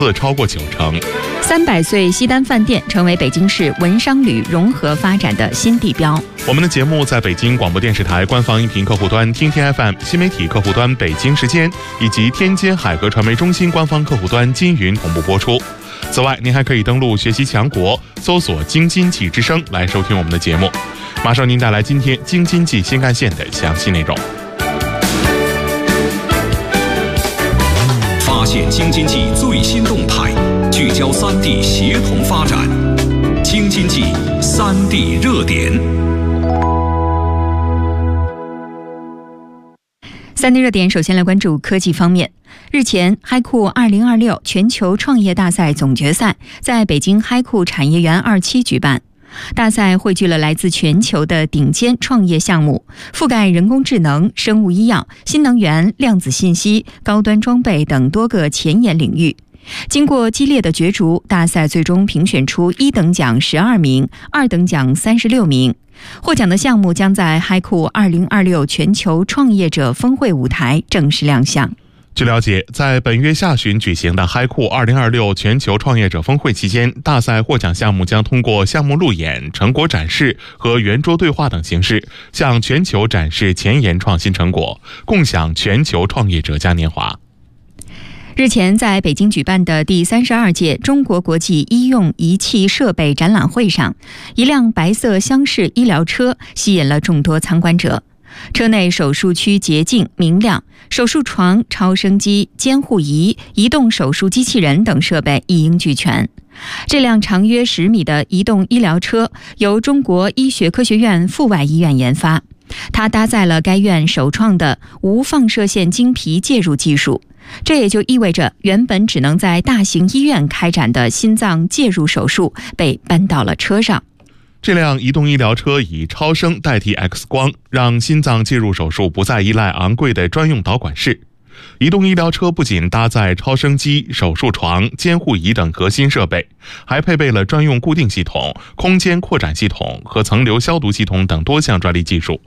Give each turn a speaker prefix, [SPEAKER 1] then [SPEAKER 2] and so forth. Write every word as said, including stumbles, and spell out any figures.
[SPEAKER 1] 超过九成。
[SPEAKER 2] 三百岁西单饭店成为北京市文商旅融合发展的新地标。
[SPEAKER 1] 我们的节目在北京广播电视台官方音频客户端听听 F M 新媒体客户端北京时间以及天津海格传媒中心官方客户端金云同步播出。此外，您还可以登录学习强国，搜索京津冀之声来收听我们的节目。马上您带来今天京津冀新干线的详细内容。
[SPEAKER 3] 发现京津冀最新动态，聚焦三地协同发展。京津冀三地热点。
[SPEAKER 2] 三地热点，首先来关注科技方面。日前，嗨酷二零二六全球创业大赛总决赛在北京嗨酷产业园二期举办。大赛汇聚了来自全球的顶尖创业项目，覆盖人工智能、生物医药、新能源、量子信息、高端装备等多个前沿领域。经过激烈的角逐，大赛最终评选出一等奖十二名，二等奖三十六名。获奖的项目将在嗨酷二零二六全球创业者峰会舞台正式亮相。
[SPEAKER 1] 据了解，在本月下旬举行的嗨酷二零二六全球创业者峰会期间，大赛获奖项目将通过项目路演、成果展示和圆桌对话等形式，向全球展示前沿创新成果，共享全球创业者嘉年华。
[SPEAKER 2] 日前，在北京举办的第三十二届中国国际医用仪器设备展览会上，一辆白色厢式医疗车吸引了众多参观者。车内手术区洁净明亮，手术床、超声机、监护仪、移动手术机器人等设备一应俱全。这辆长约十米的移动医疗车由中国医学科学院阜外医院研发，它搭载了该院首创的无放射线经皮介入技术。这也就意味着，原本只能在大型医院开展的心脏介入手术被搬到了车上。
[SPEAKER 1] 这辆移动医疗车以超声代替 X 光，让心脏介入手术不再依赖昂贵的专用导管室。移动医疗车不仅搭载超声机、手术床、监护仪等核心设备，还配备了专用固定系统、空间扩展系统和层流消毒系统等多项专利技术。